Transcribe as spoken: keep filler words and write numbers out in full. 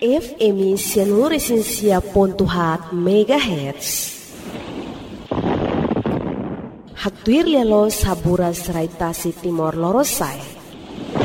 F M Sianuresinsia Pontuhat Megahertz. Haktuir lelo sabura serai tasi Timor Lorosai.